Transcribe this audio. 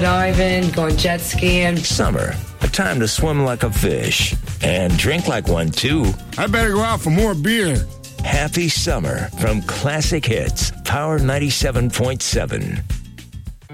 Diving, going jet skiing. Summer, a time to swim like a fish and drink like one, too. I better go out for more beer. Happy summer from Classic Hits, Power 97.7.